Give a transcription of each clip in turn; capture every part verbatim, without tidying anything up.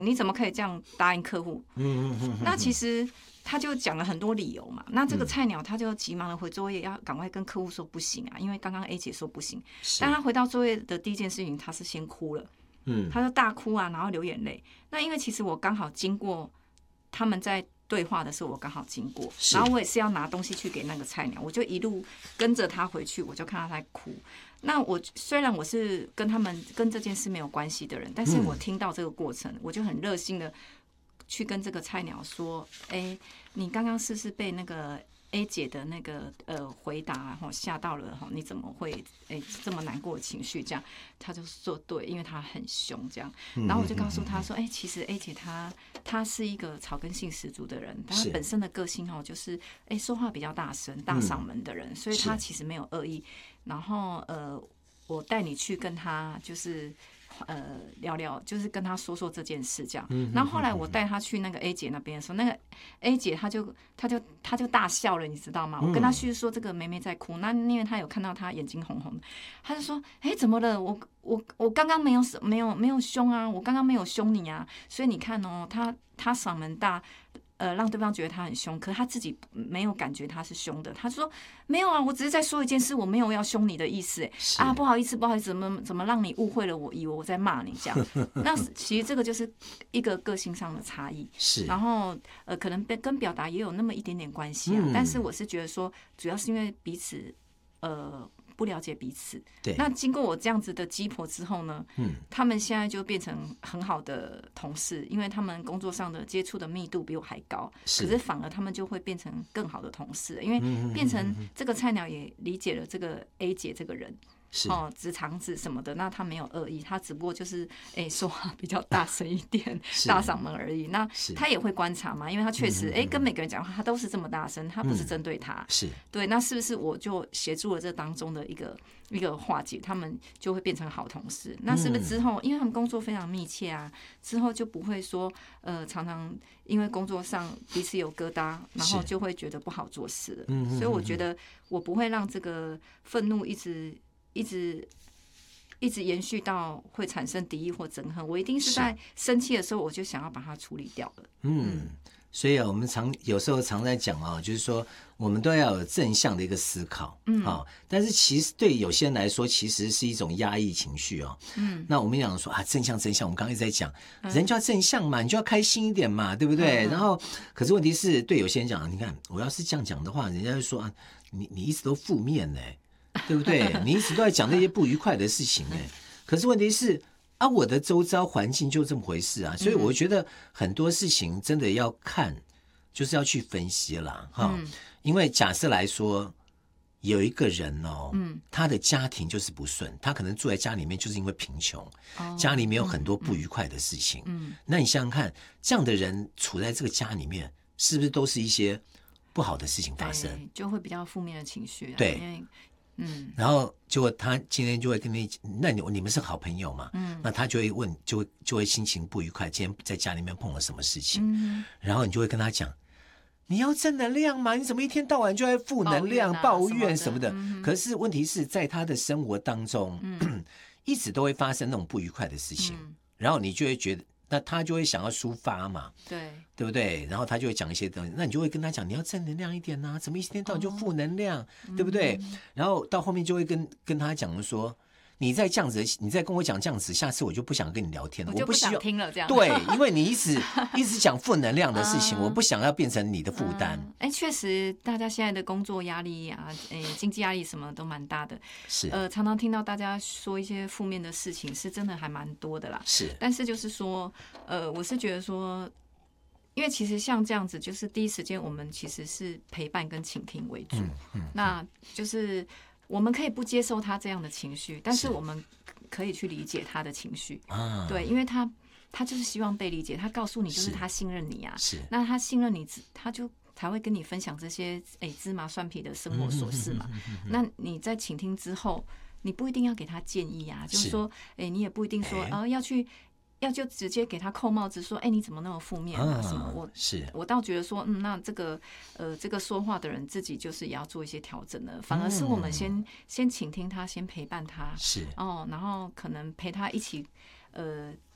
你怎么可以这样答应客户？嗯嗯嗯。那其实他就讲了很多理由嘛。那这个菜鸟他就急忙的回作业，要赶快跟客户说不行啊，因为刚刚 A 姐说不行。但他回到作业的第一件事情，他是先哭了。嗯，他就大哭啊，然后流眼泪。那因为其实我刚好经过他们在对话的时候，我刚好经过，然后我也是要拿东西去给那个菜鸟，我就一路跟着他回去，我就看到他在哭。那我虽然我是跟他们跟这件事没有关系的人，但是我听到这个过程，我就很热心的去跟这个菜鸟说：“哎、欸，你刚刚是不是被那个 A 姐的那个呃回答哈吓到了哈？你怎么会哎、欸、这么难过的情绪？”这样他就说对，因为他很凶这样。然后我就告诉他说：“哎、欸，其实 A 姐她她是一个草根性十足的人，她本身的个性哦就是哎、欸、说话比较大声、大嗓门的人，所以她其实没有恶意。然后呃，我带你去跟她就是。”呃，聊聊就是跟他说说这件事这样，然后后来我带他去那个 A 姐那边的时候，那个 A 姐她就她就她就大笑了，你知道吗？我跟她叙述说这个妹妹在哭，那因为她有看到她眼睛红红的，她就说：“哎，怎么了？我我我刚刚没有没有没有凶啊，我刚刚没有凶你啊，所以你看哦，她她嗓门大。”呃，让对方觉得他很凶，可是他自己没有感觉他是凶的。他说没有啊，我只是在说一件事，我没有要凶你的意思。哎，啊，不好意思，不好意思，怎么怎么让你误会了我，以为我在骂你这样。那其实这个就是一个个性上的差异。是，然后呃，可能跟表达也有那么一点点关系啊。嗯、但是我是觉得说，主要是因为彼此呃。不了解彼此，对。那经过我这样子的鸡婆之后呢，嗯，他们现在就变成很好的同事，因为他们工作上的接触的密度比我还高，是可是反而他们就会变成更好的同事，因为变成这个菜鸟也理解了这个 A 姐这个人。哦，直肠子什么的，那他没有恶意，他只不过就是哎、欸、说话比较大声一点，大嗓门而已。那他也会观察嘛，因为他确实哎、欸、跟每个人讲话他都是这么大声，他不是针对他，是对。那是不是我就协助了这当中的一个一个化解，他们就会变成好同事？那是不是之后，因为他们工作非常密切啊，之后就不会说呃常常因为工作上彼此有疙瘩，然后就会觉得不好做事了。所以我觉得我不会让这个愤怒一直。一直一直延续到会产生敌意或憎恨，我一定是在生气的时候，我就想要把它处理掉了。 嗯，所以啊，我们常有时候常在讲啊，就是说我们都要有正向的一个思考，嗯啊，但是其实对有些人来说，其实是一种压抑情绪哦。嗯，那我们讲说啊，正向正向，我们刚刚一直在讲，人就要正向嘛，你就要开心一点嘛，对不对？嗯、然后，可是问题是对有些人讲，你看我要是这样讲的话，人家就说啊，你你一直都负面呢、欸。对不对？你一直都在讲那些不愉快的事情哎，可是问题是啊，我的周遭环境就这么回事啊，所以我觉得很多事情真的要看，就是要去分析啦哈。因为假设来说，有一个人哦，他的家庭就是不顺，他可能住在家里面就是因为贫穷，家里面有很多不愉快的事情。那你想想看，这样的人处在这个家里面，是不是都是一些不好的事情发生？ 就会比较负面的情绪。 对。嗯，然后结果他今天就会跟你，那你你们是好朋友嘛？嗯，那他就会问，就会就会心情不愉快，今天在家里面碰了什么事情？嗯，然后你就会跟他讲，你要正能量嘛，你怎么一天到晚就在负能量、抱怨什么的？嗯、可是问题是在他的生活当中，嗯、一直都会发生那种不愉快的事情，嗯、然后你就会觉得。那他就会想要抒发嘛，对对不对？然后他就会讲一些东西，那你就会跟他讲，你要正能量一点呐、啊，怎么一天到晚就负能量，哦、对不对？嗯、然后到后面就会跟跟他讲说，你再这样子，你再跟我讲这样子，下次我就不想跟你聊天了， 我就不想听了这样。 对，因为你一直一直讲负能量的事情，嗯、我不想要变成你的负担。 哎、嗯，确实，大家现在的工作压力啊，哎，经济压力什么都蛮大的。是，呃，常常听到大家说一些负面的事情，是真的还蛮多的啦。是，但是就是说，呃，我是觉得说。因为其实像这样子，就是第一时间我们其实是陪伴跟倾听为主，嗯嗯、那就是我们可以不接受他这样的情绪，但是我们可以去理解他的情绪，啊、对，因为他他就是希望被理解，他告诉你就是他信任你啊，是，那他信任你，他就才会跟你分享这些哎芝麻蒜皮的生活琐事嘛，那你在倾听之后，你不一定要给他建议啊，就是说，哎，你也不一定说呃要去。要就直接给他扣帽子说，哎、欸，你怎么那么负面啊？什么？我是我倒觉得说，嗯，那这个呃，这个说话的人自己就是也要做一些调整的。反而是我们先、嗯、先倾听他，先陪伴他，是哦，然后可能陪他一起呃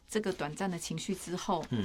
这个短暂的情绪之后，